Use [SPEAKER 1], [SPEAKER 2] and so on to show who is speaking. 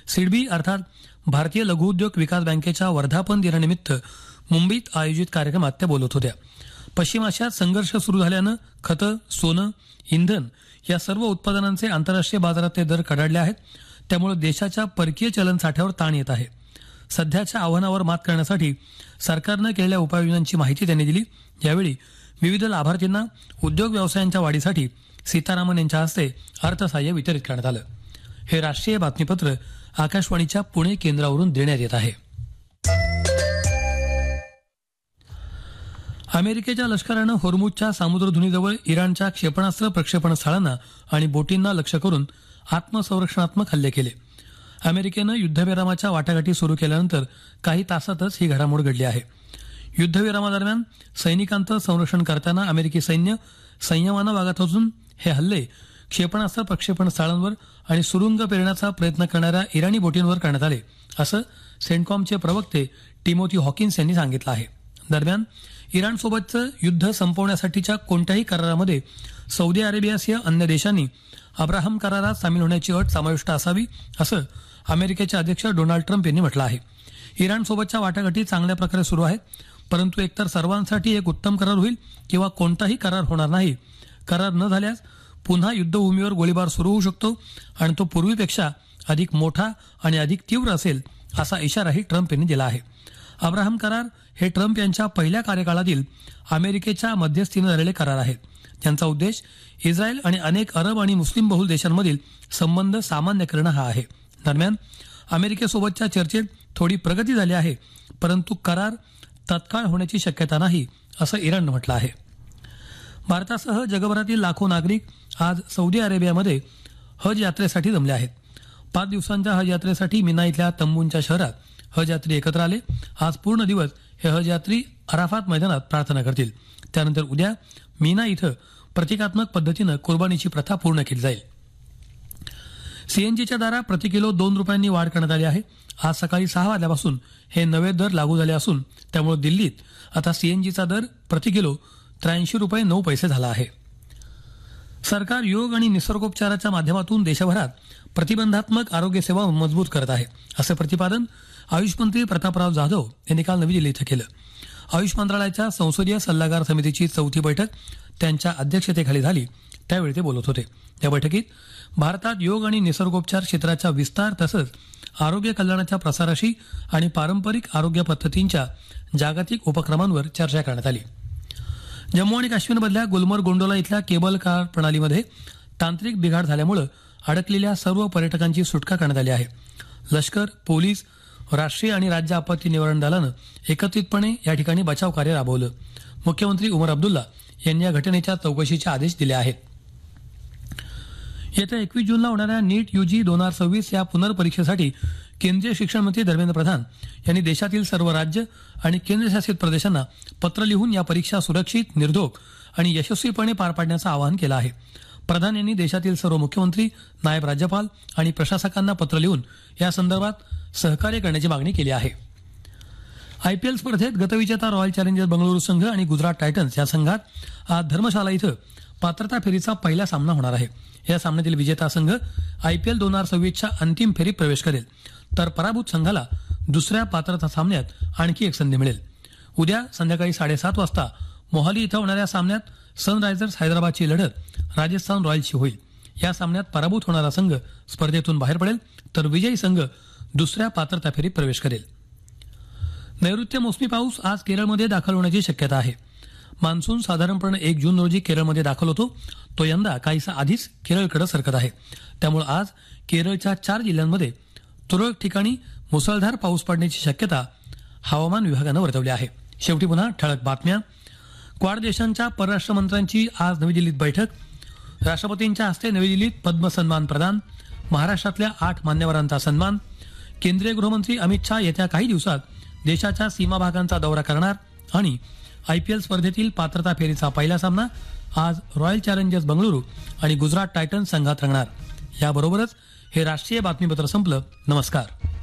[SPEAKER 1] सिडबी अर्थात भारतीय लघुउद्योग विकास बँकेच्या वर्धापन दिनानिमित्त मुंबईत आयोजित कार्यक्रमात त्या बोलत होत्या. पश्चिम आशियात संघर्ष सुरू झाल्यानं खतं, सोनं, इंधन या सर्व उत्पादनांचे आंतरराष्ट्रीय बाजारातले दर कडाडले आहेत. त्यामुळे देशाच्या परकीय चलन साठ्यावर ताण येत आहे. सध्याच्या आव्हानावर मात करण्यासाठी सरकारनं केलेल्या उपाययोजनांची माहिती त्यांनी दिली. यावेळी विविध लाभार्थींना उद्योग व्यवसायांच्या वाढीसाठी सीतारामन यांच्या हस्ते अर्थसहाय्य वितरित करण्यात आलं. हे राष्ट्रीय बातमीपत्र आकाशवाणीच्या पुणे केंद्रावरून देण्यात येत आहे. अमेरिकेच्या लष्करानं होर्मुझच्या सामुद्रधुनीजवळ इराणच्या क्षेपणास्त्र प्रक्षेपण स्थळांना आणि बोटींना लक्ष्य करून आत्मसंरक्षणात्मक हल्ले केले. अमेरिकेनं युद्धविरामाच्या वाटाघाटी सुरू केल्यानंतर काही तासातच ही घडामोड घडली आहे. युद्धविरामादरम्यान सैनिकांचं संरक्षण करताना अमेरिकी सैन्य संयमानं वागत असून हे हल्ले क्षेपणास्त्र प्रक्षेपण स्थळांवर आणि सुरुंग पेरण्याचा प्रयत्न करणाऱ्या इराणी बोटींवर करण्यात आले, असं सेंटकॉमचे प्रवक्ते टिमोथी हॉकिन्स यांनी सांगितलं आहे. दरम्यान इराणसोबतचं युद्ध संपवण्यासाठीच्या कोणत्याही करारामध्ये सौदी अरेबियासह अन्य देशांनी अब्राहम करारात सामील होण्याची अट समाविष्ट असावी, असं अमेरिकेचे अध्यक्ष डोनाल्ड ट्रम्प यांनी म्हटलं आहे. इराणसोबतच्या वाटाघाटी चांगल्या प्रकारे सुरू आहेत, परंतु एकतर सर्वांसाठी एक उत्तम करार होईल किंवा कोणताही करार होणार नाही. करार न झाल्यास पुन्हा युद्धभूमीवर गोळीबार सुरू होऊ शकतो आणि तो पूर्वीपेक्षा अधिक मोठा आणि अधिक तीव्र असेल, असा इशाराही ट्रम्प यांनी दिला आहे. अब्राहम करार हे ट्रम्प यांच्या पहिल्या कार्यकाळातील अमेरिकेच्या मध्यस्थीनं झालेले करार आहेत. त्यांचा उद्देश इस्रायल आणि अनेक अरब आणि मुस्लिम बहुल देशांमधील संबंध सामान्य करणं हा आहे. दरम्यान अमेरिकेसोबतच्या चर्चेत थोडी प्रगती झाली आहे, परंतु करार तत्काळ होण्याची शक्यता नाही, असं इराणनं म्हटलं आहे. भारतासह जगभरातील लाखो नागरिक आज सौदी अरेबियामध्ये हज यात्रेसाठी जमले आहेत. 5 दिवसांच्या हज यात्रेसाठी मिना इथल्या तंबूंच्या शहरात हज यात्री एकत्र आले. आज पूर्ण दिवस हे हज यात्री अराफात मैदानात प्रार्थना करतील. त्यानंतर उद्या मिना इथं प्रतिकात्मक पद्धतीनं कुर्बानीची प्रथा पूर्ण केली जाईल. सीएनजीच्या दरात प्रति किलो 2 रुपयांनी वाढ करण्यात आली आहे. आज सकाळी 6 वाजल्यापासून हे नवे दर लागू झाले असून त्यामुळे दिल्लीत आता सीएनजीचा दर प्रति किलो 83 रुपये 9 पैसे झाला आहे. सरकार योग आणि निसर्गोपचाराच्या माध्यमातून देशभरात प्रतिबंधात्मक आरोग्य सेवा मजबूत करत आहे, असं प्रतिपादन आयुष मंत्री प्रतापराव जाधव यांनी काल नवी दिल्ली इथं केलं. आयुष मंत्रालयाच्या संसदीय सल्लागार समितीची 4थी बैठक त्यांच्या अध्यक्षतेखाली झाली, त्यावेळी ते बोलत होते. या बैठकीत भारतात योग आणि निसर्गोपचार क्षेत्राच्या विस्तार तसंच आरोग्य कल्याणाच्या प्रसाराशी आणि पारंपरिक आरोग्य पद्धतींच्या जागतिक उपक्रमांवर चर्चा करण्यात आली. जम्मू आणि काश्मीरमधल्या गुलमर्ग गोंडोला इथल्या केबल कार प्रणालीमध्ये तांत्रिक बिघाड झाल्यामुळे अडकलेल्या सर्व पर्यटकांची सुटका करण्यात आली आहे. लष्कर, पोलीस, राष्ट्रीय आणि राज्य आपत्ती निवारण दलानं एकत्रितपणे या ठिकाणी बचाव कार्य राबवलं. मुख्यमंत्री उमर अब्दुल्ला यांनी या घटनेच्या चौकशीचे आदेश दिले आहेत. येत्या 21 जूनला होणाऱ्या नीट यूजी 2026 या पुनर्परीक्षेसाठी केंद्रीय शिक्षण मंत्री धर्मेंद्र प्रधान यांनी देशातील सर्व राज्य आणि केंद्रशासित प्रदेशांना पत्र लिहून या परीक्षा सुरक्षित, निर्धोक आणि यशस्वीपणे पार पाडण्याचं आवाहन केलं आहे. प्रधान यांनी देशातील सर्व मुख्यमंत्री, नायब राज्यपाल आणि प्रशासकांना पत्र लिहून या संदर्भात सहकार्य करण्याची मागणी केली आहे. आयपीएल स्पर्धेत गतविजेता रॉयल चॅलेंजर्स बंगळुरू संघ आणि गुजरात टायटन्स या संघात आज धर्मशाला इथं पात्रता फेरीचा पहिला सामना होणार आहे. या सामन्यातील विजेता संघ आयपीएल 2026च्या अंतिम फेरीत प्रवेश करेल, तर पराभूत संघाला दुसऱ्या पात्रता सामन्यात आणखी एक संधी मिळेल. उद्या संध्याकाळी 7:30 वाजता मोहाली इथं होणाऱ्या सामन्यात सनरायझर्स हैदराबादची लढत राजस्थान रॉयल्सशी होईल. या सामन्यात पराभूत होणारा संघ स्पर्धेतून बाहेर पडेल, तर विजयी संघ दुसऱ्या पात्रता फेरीत प्रवेश करेल. नैऋत्य मोसमी पाऊस आज केरळमध्ये दाखल होण्याची शक्यता आहे. मान्सून साधारणपणे 1 जून रोजी केरळमध्ये दाखल होतो. तो यंदा काहीसा आधीच केरळकडे सरकत आहे. त्यामुळे आज केरळच्या 4 जिल्ह्यांमध्ये तुरळक ठिकाणी मुसळधार पाऊस पडण्याची शक्यता हवामान विभागानं वर्तवली आहे. शेवटी पुन्हा ठळक बातम्या. क्वाड देशांच्या परराष्ट्र मंत्र्यांची आज नवी दिल्लीत बैठक. राष्ट्रपतींच्या हस्ते नवी दिल्लीत पद्म सन्मान प्रदान. महाराष्ट्रातल्या 8 मान्यवरांचा सन्मान. केंद्रीय गृहमंत्री अमित शहा येत्या काही दिवसात देशाच्या सीमा भागांचा दौरा करणार. आणि आयपीएल स्पर्धेतील पात्रता फेरीचा पहिला सामना आज रॉयल चॅलेंजर्स बंगळुरू आणि गुजरात टायटन्स संघात रंगणार. याबरोबरच हे राष्ट्रीय बातमीपत्र संपलं. नमस्कार.